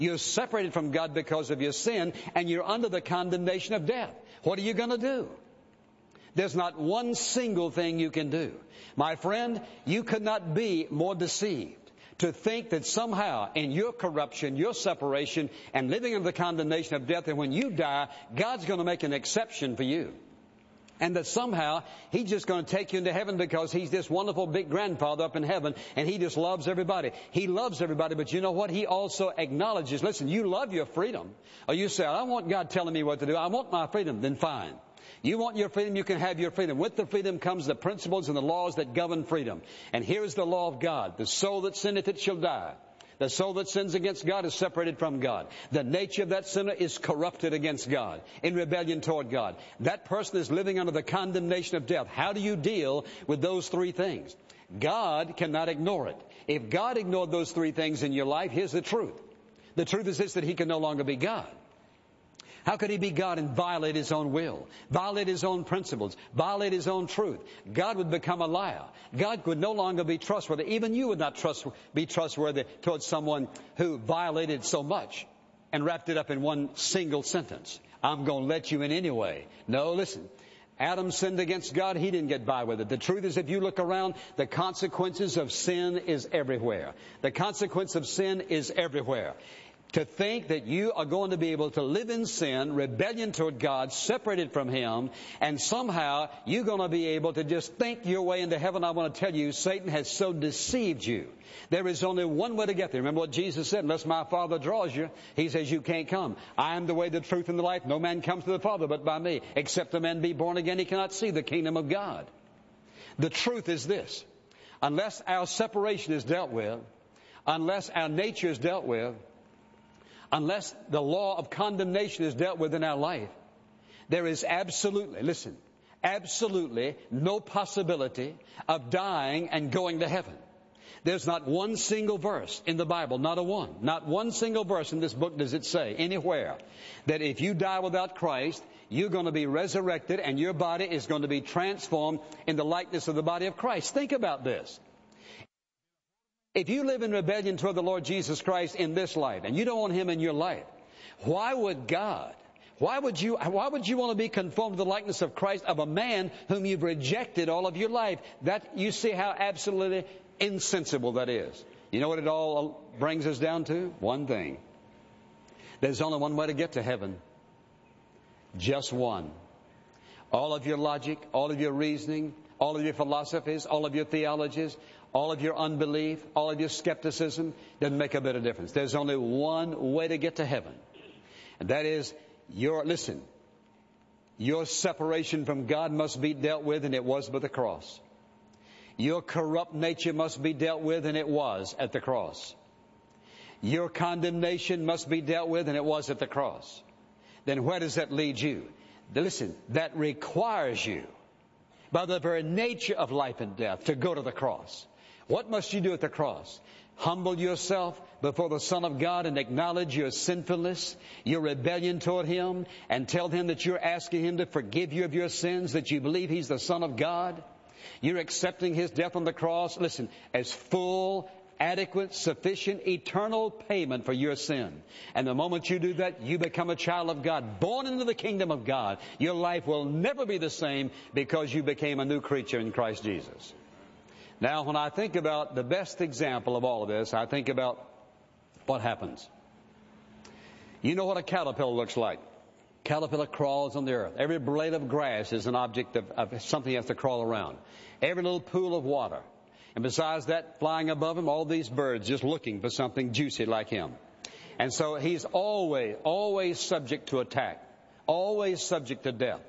You're separated from God because of your sin, and you're under the condemnation of death. What are you going to do? There's not one single thing you can do. My friend, you could not be more deceived to think that somehow in your corruption, your separation, and living under the condemnation of death, and when you die, God's going to make an exception for you. And that somehow He's just going to take you into heaven because He's this wonderful big grandfather up in heaven and He just loves everybody. He loves everybody, but you know what? He also acknowledges, listen, you love your freedom. Or you say, I don't want God telling me what to do. I want my freedom. Then fine. You want your freedom, you can have your freedom. With the freedom comes the principles and the laws that govern freedom. And here is the law of God. The soul that sinneth, it shall die. The soul that sins against God is separated from God. The nature of that sinner is corrupted against God, in rebellion toward God. That person is living under the condemnation of death. How do you deal with those three things? God cannot ignore it. If God ignored those three things in your life, here's the truth. The truth is this, that He can no longer be God. How could He be God and violate His own will, violate His own principles, violate His own truth? God would become a liar. God would no longer be trustworthy. Even you would not be trustworthy towards someone who violated so much and wrapped it up in one single sentence. I'm going to let you in anyway. No, listen. Adam sinned against God. He didn't get by with it. The truth is, if you look around, the consequences of sin is everywhere. The consequence of sin is everywhere. To think that you are going to be able to live in sin, rebellion toward God, separated from Him, and somehow you're going to be able to just think your way into heaven, I want to tell you, Satan has so deceived you. There is only one way to get there. Remember what Jesus said, unless my Father draws you, He says you can't come. I am the way, the truth, and the life. No man comes to the Father but by me. Except a man be born again, he cannot see the kingdom of God. The truth is this. Unless our separation is dealt with, unless our nature is dealt with, unless the law of condemnation is dealt with in our life, there is absolutely, listen, absolutely no possibility of dying and going to heaven. There's not one single verse in the Bible, not one single verse in this book does it say anywhere that if you die without Christ, you're going to be resurrected and your body is going to be transformed in the likeness of the body of Christ. Think about this. If you live in rebellion toward the Lord Jesus Christ in this life, and you don't want Him in your life, why would you want to be conformed to the likeness of Christ, of a man whom you've rejected all of your life? That, you see how absolutely insensible that is. You know what it all brings us down to? One thing. There's only one way to get to heaven. Just one. All of your logic, all of your reasoning, all of your philosophies, all of your theologies, all of your unbelief, all of your skepticism, doesn't make a bit of difference. There's only one way to get to heaven. And that is your separation from God must be dealt with, and it was by the cross. Your corrupt nature must be dealt with, and it was at the cross. Your condemnation must be dealt with, and it was at the cross. Then where does that lead you? Listen, that requires you, by the very nature of life and death, to go to the cross. What must you do at the cross? Humble yourself before the Son of God and acknowledge your sinfulness, your rebellion toward Him, and tell Him that you're asking Him to forgive you of your sins, that you believe He's the Son of God. You're accepting His death on the cross, listen, as full, adequate, sufficient, eternal payment for your sin. And the moment you do that, you become a child of God, born into the kingdom of God. Your life will never be the same because you became a new creature in Christ Jesus. Now, when I think about the best example of all of this, I think about what happens. You know what a caterpillar looks like. Caterpillar crawls on the earth. Every blade of grass is an object of something he has to crawl around. Every little pool of water. And besides that, flying above him, all these birds just looking for something juicy like him. And so he's always subject to attack. Always subject to death.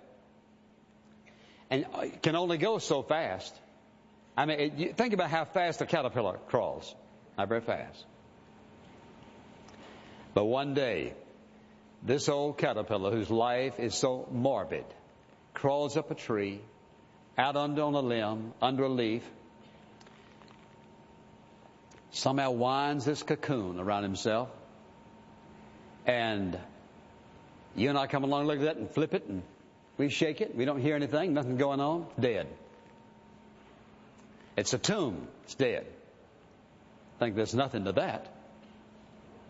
And it can only go so fast. I mean, think about how fast a caterpillar crawls. Not very fast. But one day, this old caterpillar, whose life is so morbid, crawls up a tree, out on a limb, under a leaf, somehow winds this cocoon around himself, and you and I come along, look at that, and flip it, and we shake it. We don't hear anything, nothing going on. Dead. It's a tomb. It's dead. I think there's nothing to that.